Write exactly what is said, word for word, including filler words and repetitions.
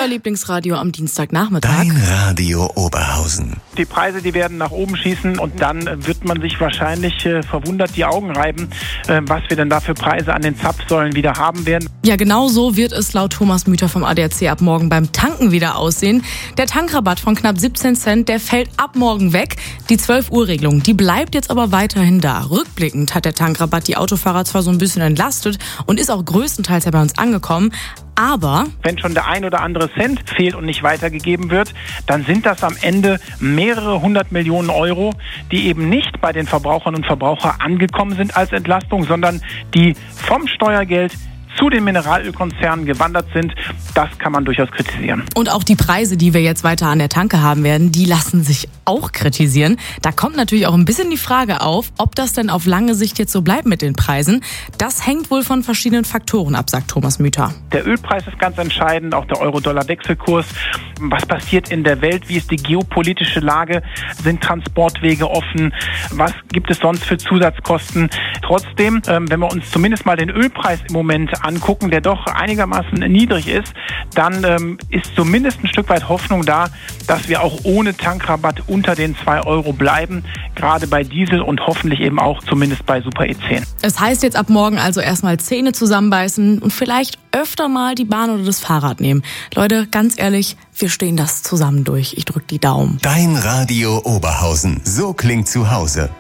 Lieblingsradio am Dienstagnachmittag. Dein Radio Oberhausen. Die Preise, die werden nach oben schießen und dann wird man sich wahrscheinlich äh, verwundert die Augen reiben, äh, was wir denn da für Preise an den Zapfsäulen wieder haben werden. Ja, genau so wird es laut Thomas Müther vom A D A C ab morgen beim Tanken wieder aussehen. Der Tankrabatt von knapp siebzehn Cent, der fällt ab morgen weg. Die zwölf Uhr Regelung, die bleibt jetzt aber weiterhin da. Rückblickend hat der Tankrabatt die Autofahrer zwar so ein bisschen entlastet und ist auch größtenteils ja bei uns angekommen. Aber wenn schon der ein oder andere Cent fehlt und nicht weitergegeben wird, dann sind das am Ende mehrere hundert Millionen Euro, die eben nicht bei den Verbrauchern und Verbrauchern angekommen sind als Entlastung, sondern die vom Steuergeld zu den Mineralölkonzernen gewandert sind. Das kann man durchaus kritisieren. Und auch die Preise, die wir jetzt weiter an der Tanke haben werden, die lassen sich auch kritisieren. Da kommt natürlich auch ein bisschen die Frage auf, ob das denn auf lange Sicht jetzt so bleibt mit den Preisen. Das hängt wohl von verschiedenen Faktoren ab, sagt Thomas Müther. Der Ölpreis ist ganz entscheidend, auch der Euro-Dollar-Wechselkurs. Was passiert in der Welt? Wie ist die geopolitische Lage? Sind Transportwege offen? Was gibt es sonst für Zusatzkosten? Trotzdem, wenn wir uns zumindest mal den Ölpreis im Moment angucken, der doch einigermaßen niedrig ist, dann ähm, ist zumindest ein Stück weit Hoffnung da, dass wir auch ohne Tankrabatt unter den zwei Euro bleiben, gerade bei Diesel und hoffentlich eben auch zumindest bei Super E zehn. Es heißt jetzt ab morgen also erstmal Zähne zusammenbeißen und vielleicht öfter mal die Bahn oder das Fahrrad nehmen. Leute, ganz ehrlich, wir stehen das zusammen durch. Ich drück die Daumen. Dein Radio Oberhausen. So klingt zu Hause.